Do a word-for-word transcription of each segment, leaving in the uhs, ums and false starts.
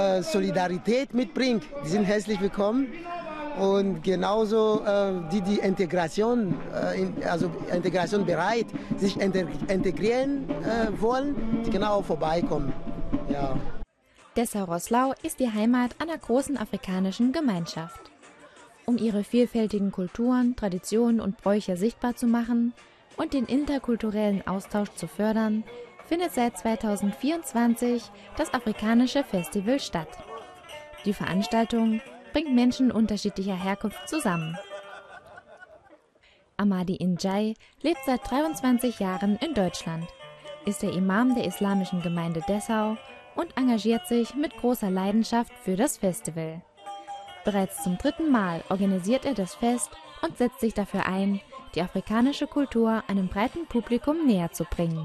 Solidarität mitbringt, die sind herzlich willkommen. Und genauso äh, die, die Integration, äh, in, also Integration bereit, sich integrieren äh, wollen, die können auch vorbeikommen. Ja. Dessau-Roßlau ist die Heimat einer großen afrikanischen Gemeinschaft. Um ihre vielfältigen Kulturen, Traditionen und Bräuche sichtbar zu machen und den interkulturellen Austausch zu fördern, findet seit zweitausendvierundzwanzig das Afrikanische Festival statt. Die Veranstaltung bringt Menschen unterschiedlicher Herkunft zusammen. Amadi Njai lebt seit dreiundzwanzig Jahren in Deutschland, ist der Imam der islamischen Gemeinde Dessau und engagiert sich mit großer Leidenschaft für das Festival. Bereits zum dritten Mal organisiert er das Fest und setzt sich dafür ein, die afrikanische Kultur einem breiten Publikum näher zu bringen.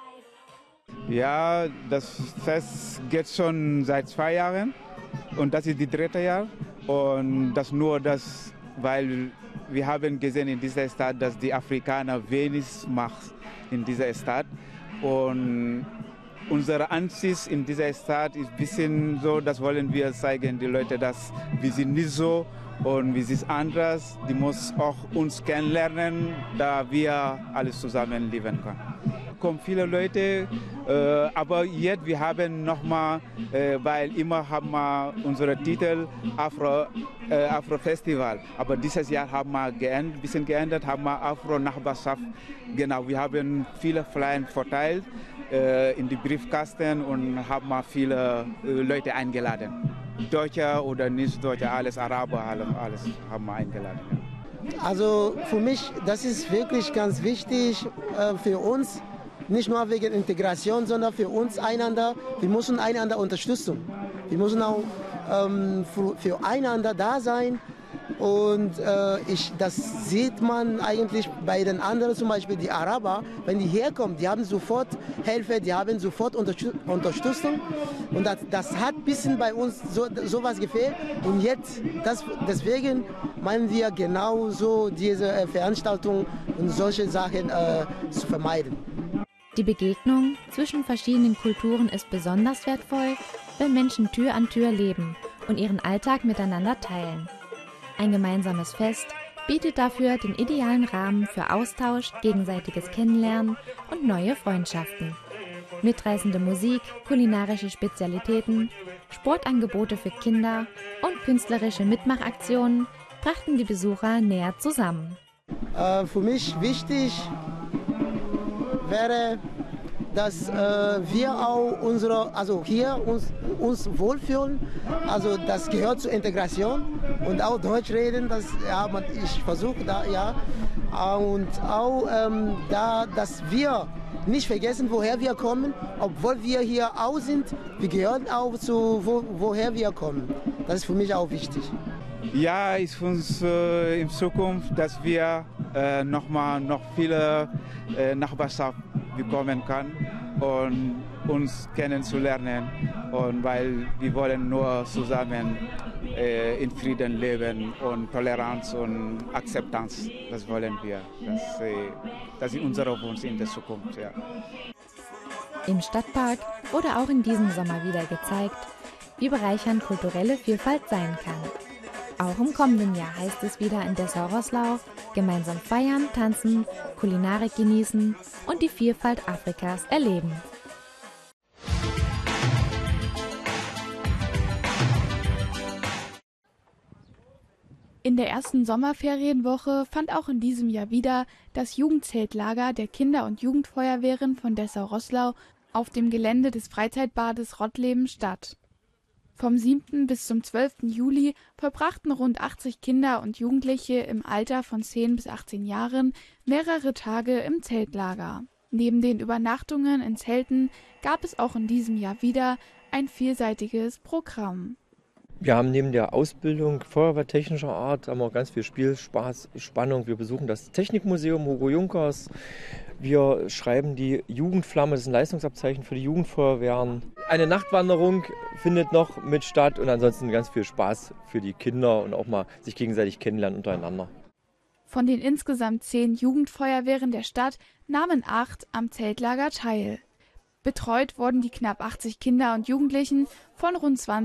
Ja, das Fest geht schon seit zwei Jahren und das ist das dritte Jahr. Und das nur das, weil wir haben gesehen in dieser Stadt, dass die Afrikaner wenig machen in dieser Stadt. Und unser Ansicht in dieser Stadt ist ein bisschen so, das wollen wir zeigen, die Leute, dass wir sind nicht so und wir sind anders. Die muss auch uns kennenlernen, da wir alles zusammen leben können. Es kommen viele Leute, äh, aber jetzt wir haben nochmal, äh, weil immer haben wir unsere Titel Afro, äh, Afro Festival, aber dieses Jahr haben wir geändert, ein bisschen geändert, haben wir Afro Nachbarschaft. Genau, wir haben viele Flyer verteilt äh, in die Briefkasten und haben wir viele äh, Leute eingeladen. Deutsche oder nicht Deutsche, alles Araber, alles haben wir eingeladen. Ja. Also für mich, das ist wirklich ganz wichtig äh, für uns. Nicht nur wegen Integration, sondern für uns einander. Wir müssen einander unterstützen. Wir müssen auch ähm, für, für einander da sein. Und äh, ich, das sieht man eigentlich bei den anderen, zum Beispiel die Araber, wenn die herkommen, die haben sofort Hilfe, die haben sofort Unterstützung. Und das, das hat ein bisschen bei uns so sowas gefehlt. Und jetzt, das, deswegen meinen wir genauso diese Veranstaltung und solche Sachen äh, zu vermeiden. Die Begegnung zwischen verschiedenen Kulturen ist besonders wertvoll, wenn Menschen Tür an Tür leben und ihren Alltag miteinander teilen. Ein gemeinsames Fest bietet dafür den idealen Rahmen für Austausch, gegenseitiges Kennenlernen und neue Freundschaften. Mitreißende Musik, kulinarische Spezialitäten, Sportangebote für Kinder und künstlerische Mitmachaktionen brachten die Besucher näher zusammen. Äh, für mich wichtig wäre, dass äh, wir auch unsere, also hier uns, uns wohlfühlen. Also das gehört zur Integration und auch Deutsch reden. Das, ja, man, ich versuche da, ja. Und auch ähm, da, dass wir nicht vergessen, woher wir kommen, obwohl wir hier auch sind. Wir gehören auch zu, wo, woher wir kommen. Das ist für mich auch wichtig. Ja, ist für uns äh, in Zukunft, dass wir äh, noch mal noch viele äh, Nachbarschaft bekommen können und uns kennenzulernen, und weil wir wollen nur zusammen äh, in Frieden leben und Toleranz und Akzeptanz, das wollen wir. Das, äh, das ist unser Wunsch in der Zukunft. Ja. Im Stadtpark wurde auch in diesem Sommer wieder gezeigt, wie bereichernd kulturelle Vielfalt sein kann. Auch im kommenden Jahr heißt es wieder in Dessau-Roßlau, gemeinsam feiern, tanzen, Kulinarik genießen und die Vielfalt Afrikas erleben. In der ersten Sommerferienwoche fand auch in diesem Jahr wieder das Jugendzeltlager der Kinder- und Jugendfeuerwehren von Dessau-Roßlau auf dem Gelände des Freizeitbades Rottleben statt. Vom siebten bis zum zwölften Juli verbrachten rund achtzig Kinder und Jugendliche im Alter von zehn bis achtzehn Jahren mehrere Tage im Zeltlager. Neben den Übernachtungen in Zelten gab es auch in diesem Jahr wieder ein vielseitiges Programm. Wir haben neben der Ausbildung feuerwehrtechnischer Art haben auch ganz viel Spiel, Spaß, Spannung. Wir besuchen das Technikmuseum Hugo Junkers. Wir schreiben die Jugendflamme, das ist ein Leistungsabzeichen für die Jugendfeuerwehren. Eine Nachtwanderung findet noch mit statt und ansonsten ganz viel Spaß für die Kinder und auch mal sich gegenseitig kennenlernen untereinander. Von den insgesamt zehn Jugendfeuerwehren der Stadt nahmen acht am Zeltlager teil. Betreut wurden die knapp achtzig Kinder und Jugendlichen von rund zwanzig